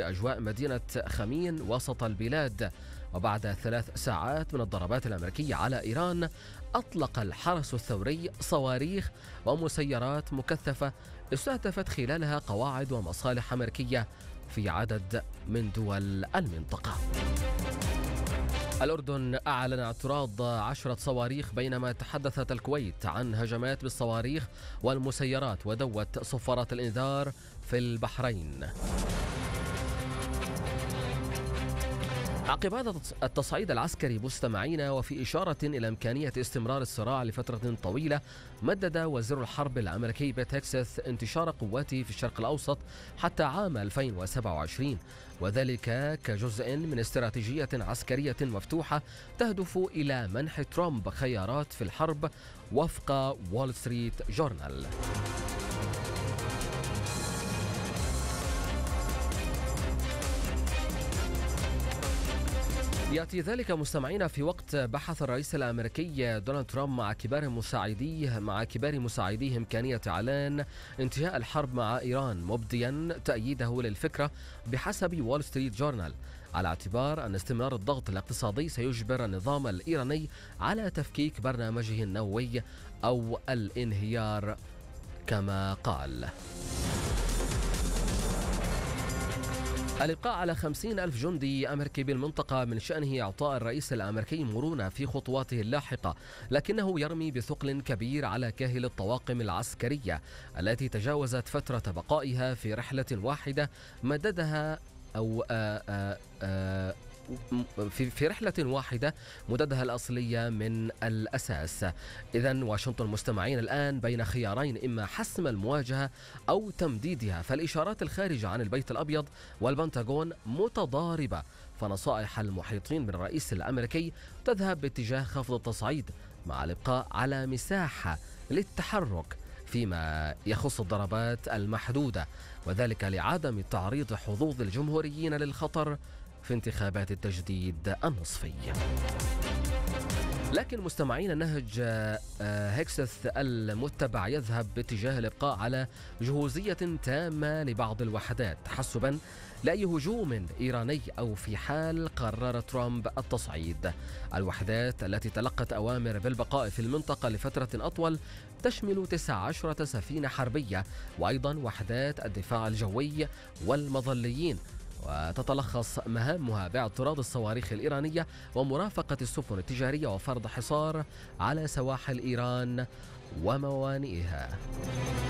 بأجواء مدينة خمين وسط البلاد. وبعد 3 ساعات من الضربات الأمريكية على إيران، أطلق الحرس الثوري صواريخ ومسيرات مكثفة استهدفت خلالها قواعد ومصالح أمريكية في عدد من دول المنطقة. الأردن أعلن اعتراض 10 صواريخ، بينما تحدثت الكويت عن هجمات بالصواريخ والمسيرات ودوت صفارات الإنذار في البحرين. عقب هذا التصعيد العسكري مستمعينا، وفي إشارة إلى إمكانية استمرار الصراع لفترة طويلة، مدد وزير الحرب الأمريكي بيت هيكسث انتشار قواته في الشرق الأوسط حتى عام 2027، وذلك كجزء من استراتيجية عسكرية مفتوحة تهدف إلى منح ترامب خيارات في الحرب وفق وول ستريت جورنال. يأتي ذلك مستمعين في وقت بحث الرئيس الأمريكي دونالد ترامب مع كبار مساعديه إمكانية إعلان انتهاء الحرب مع إيران، مبديا تأييده للفكرة بحسب وول ستريت جورنال، على اعتبار أن استمرار الضغط الاقتصادي سيجبر النظام الإيراني على تفكيك برنامجه النووي أو الانهيار كما قال. الإبقاء على 50,000 جندي أمريكي بالمنطقة من شأنه إعطاء الرئيس الأمريكي مرونة في خطواته اللاحقة، لكنه يرمي بثقل كبير على كاهل الطواقم العسكرية التي تجاوزت فترة بقائها في رحلة واحدة مددها في رحلة واحدة مددها الأصلية من الأساس. إذن واشنطن مستمعين الآن بين خيارين، إما حسم المواجهة أو تمديدها، فالإشارات الخارجة عن البيت الأبيض والبنتاغون متضاربة، فنصائح المحيطين بالرئيس الأمريكي تذهب باتجاه خفض التصعيد مع الإبقاء على مساحة للتحرك فيما يخص الضربات المحدودة، وذلك لعدم تعريض حظوظ الجمهوريين للخطر في انتخابات التجديد النصفي. لكن مستمعين، نهج هيكسث المتبع يذهب باتجاه الإبقاء على جهوزية تامة لبعض الوحدات تحسبا لأي هجوم إيراني أو في حال قرر ترامب التصعيد. الوحدات التي تلقت أوامر بالبقاء في المنطقة لفترة أطول تشمل 19 سفينة حربية، وأيضا وحدات الدفاع الجوي والمظليين، وتتلخص مهامها باعتراض الصواريخ الإيرانية ومرافقة السفن التجارية وفرض حصار على سواحل إيران وموانئها.